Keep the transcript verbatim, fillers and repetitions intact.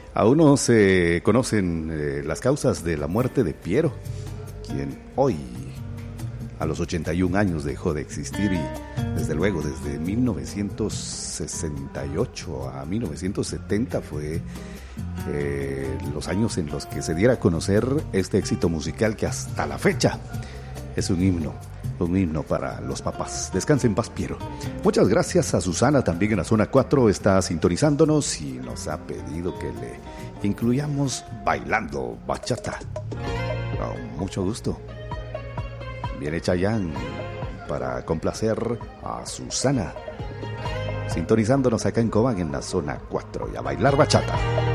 Aún no se conocen eh, las causas de la muerte de Piero, quien hoy, a los ochenta y un años, dejó de existir, y desde luego desde mil novecientos sesenta y ocho a mil novecientos setenta fue eh, los años en los que se diera a conocer este éxito musical que hasta la fecha es un himno, un himno para los papás. Descanse en paz, Piero. Muchas gracias a Susana, también en la zona cuatro, está sintonizándonos y nos ha pedido que le incluyamos bailando bachata. Con mucho gusto. Viene Chayanne para complacer a Susana, sintonizándonos acá en Cobán en la zona cuatro, y a bailar bachata.